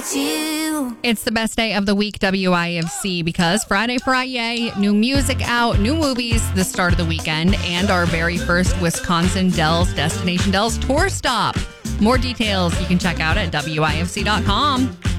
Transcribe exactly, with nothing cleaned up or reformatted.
without you. It's the best day of the week, W I F C, because Friday, Friday, new music out, new movies, the start of the weekend, and our very first Wisconsin Dells Destination Dells tour stop. More details you can check out at W I F C dot com.